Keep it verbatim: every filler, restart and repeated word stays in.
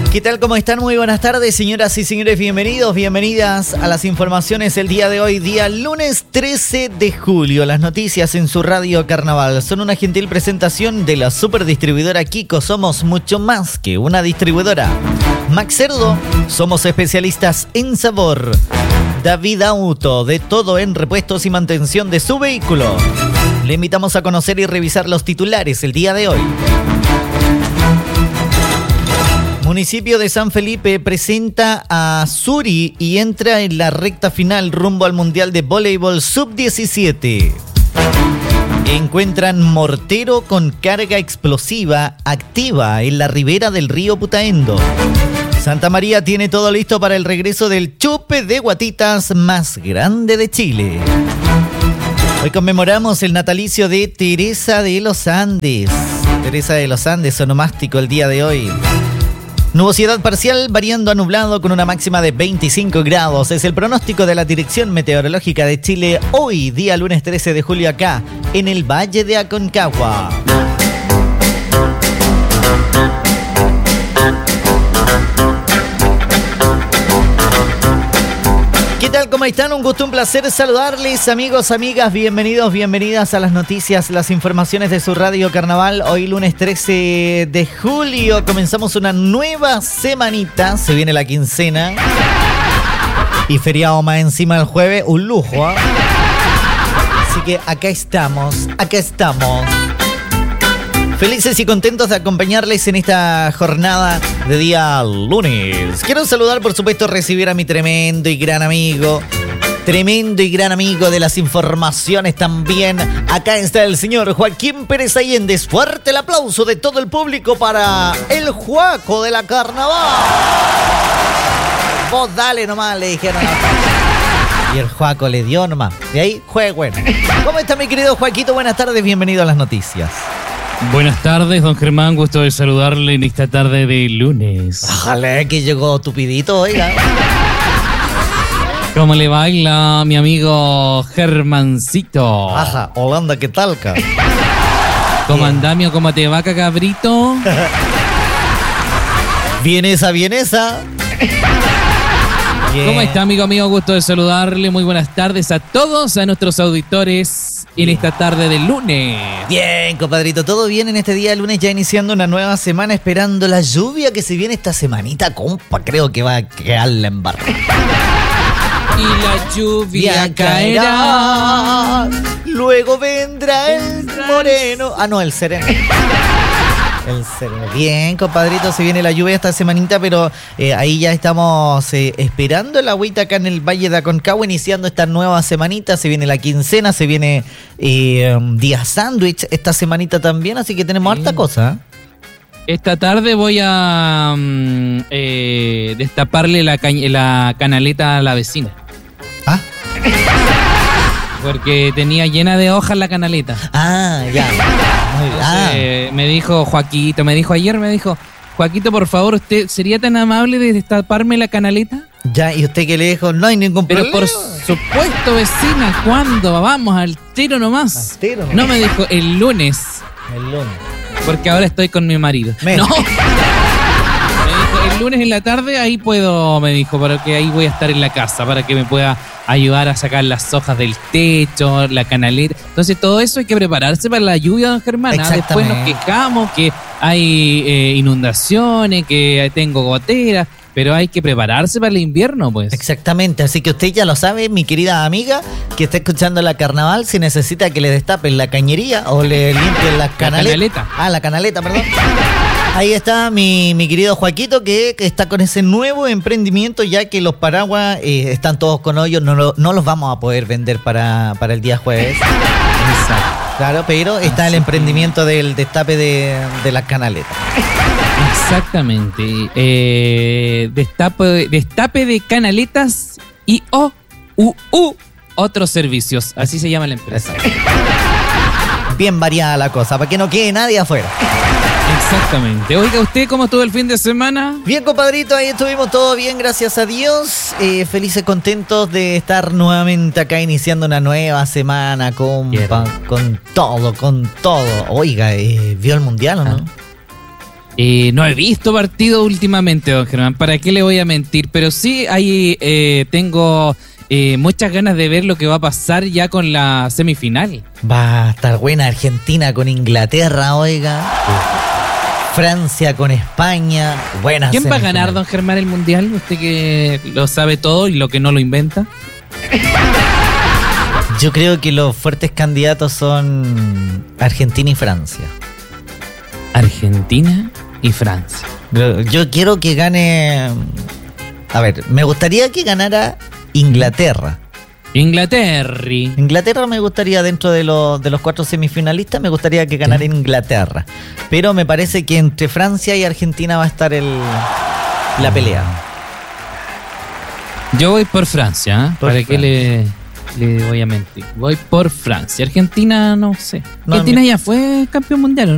¿Qué tal? ¿Cómo están? Muy buenas tardes, señoras y señores. Bienvenidos, bienvenidas a las informaciones el día de hoy, día lunes trece de julio. Las noticias en su radio Carnaval son una gentil presentación de la superdistribuidora Kiko. Somos mucho más que una distribuidora. Max Cerdo, somos especialistas en sabor. David Auto, de todo en repuestos y mantención de su vehículo. Le invitamos a conocer y revisar los titulares el día de hoy. Municipio de San Felipe presenta a Suri y entra en la recta final rumbo al Mundial de Voleibol sub diecisiete. Encuentran mortero con carga explosiva activa en la ribera del río Putaendo. Santa María tiene todo listo para el regreso del chupe de guatitas más grande de Chile. Hoy conmemoramos el natalicio de Teresa de los Andes. Teresa de los Andes, onomástico el día de hoy. Nubosidad parcial variando a nublado con una máxima de veinticinco grados. Es el pronóstico de la Dirección Meteorológica de Chile hoy, día lunes trece de julio, acá en el Valle de Aconcagua. ¿Qué tal? ¿Cómo están? Un gusto, un placer saludarles, amigos, amigas. Bienvenidos, bienvenidas a las noticias, las informaciones de su radio Carnaval. Hoy lunes trece de julio comenzamos una nueva semanita. Se viene la quincena y feriado más encima del jueves. Un lujo, ¿eh? Así que acá estamos, acá estamos. Felices y contentos de acompañarles en esta jornada de día lunes. Quiero saludar, por supuesto, recibir a mi tremendo y gran amigo, tremendo y gran amigo de las informaciones también. Acá está el señor Joaquín Pérez Allendez. Fuerte el aplauso de todo el público para el Juaco de la Carnaval. Vos dale nomás, le dijeron. Y el Juaco le dio nomás. De ahí, jueguen. ¿Cómo está mi querido Joaquito? Buenas tardes, bienvenido a las noticias. Buenas tardes, don Germán, gusto de saludarle en esta tarde de lunes. Ojalá que llegó tupidito, oiga. ¿Cómo le baila mi amigo Germancito? Ajá, Holanda, ¿qué tal, ca? ¿Cómo andamio, cómo te va, cabrito? Bien esa, bien esa. Bien. ¿Cómo está, amigo mío? Gusto de saludarle. Muy buenas tardes a todos, a nuestros auditores en esta tarde de lunes. Bien, compadrito, todo bien en este día de lunes, ya iniciando una nueva semana, esperando la lluvia que se viene esta semanita, compa, creo que va a quedarla en barro. Y la lluvia caerá. Luego vendrá el moreno. Ah, no, el sereno. El sereno. Bien, compadrito, se viene la lluvia esta semanita, pero eh, ahí ya estamos eh, esperando el agüita acá en el Valle de Aconcagua, iniciando esta nueva semanita. Se viene la quincena, se viene eh, día sándwich esta semanita también, así que tenemos sí. harta cosa. Esta tarde voy a um, eh, destaparle la, ca- la canaleta a la vecina. ¿Ah? Porque tenía llena de hojas la canaleta. Ah, ya. Entonces, ah. Me dijo Joaquito, me dijo ayer, me dijo, Joaquito, por favor, ¿usted sería tan amable de destaparme la canaleta? Ya, ¿y usted qué le dijo? No hay ningún Pero problema. Pero por supuesto, vecina, ¿cuándo? Vamos, al tiro nomás. Al tiro nomás. No, me dijo, el lunes. El lunes. Porque ahora estoy con mi marido. Me... No. Me dijo, el lunes en la tarde, ahí puedo, me dijo, porque ahí voy a estar en la casa, para que me pueda ayudar a sacar las hojas del techo, la canaleta. Entonces todo eso hay que prepararse para la lluvia, don Germán. Después nos quejamos que hay eh, inundaciones, que tengo goteras, pero hay que prepararse para el invierno, pues. Exactamente, así que usted ya lo sabe, mi querida amiga, que está escuchando la Carnaval, si necesita que le destapen la cañería o le limpien las canaletas. La canaleta. Ah, la canaleta, perdón. Ahí está mi, mi querido Joaquito, que, que está con ese nuevo emprendimiento, ya que los paraguas eh, están todos con hoyos, no, lo, no los vamos a poder vender para, para el día jueves. Exacto. Claro, pero está el emprendimiento del destape de, de las canaletas. Exactamente. Eh, destape, destape de canaletas y o u, u, otros servicios. Así se llama la empresa. Bien variada la cosa, para que no quede nadie afuera. Exactamente. Oiga, ¿usted cómo estuvo el fin de semana? Bien, compadrito, ahí estuvimos todo bien, gracias a Dios. Eh, felices, contentos de estar nuevamente acá iniciando una nueva semana, compa, con todo, con todo. Oiga, eh, ¿vio el Mundial o no? Ah. Eh, no he visto partido últimamente, don Germán. ¿Para qué le voy a mentir? Pero sí, ahí eh, tengo eh, muchas ganas de ver lo que va a pasar ya con la semifinal. Va a estar buena Argentina con Inglaterra, oiga. Francia con España. Buenas. ¿Quién va a ganar, don Germán, el mundial? Usted que lo sabe todo y lo que no lo inventa. Yo creo que los fuertes candidatos son Argentina y Francia. Argentina y Francia. Yo quiero que gane... A ver, me gustaría que ganara Inglaterra. Inglaterra. Inglaterra me gustaría, dentro de, los de los cuatro semifinalistas, me gustaría que ganara ¿Sí? Inglaterra. Pero me parece que entre Francia y Argentina va a estar el, la pelea. Yo voy por Francia, ¿eh? ¿Para qué le, le voy a mentir? Voy por Francia. Argentina, no sé. No, Argentina mi... ya fue campeón mundial, ¿no?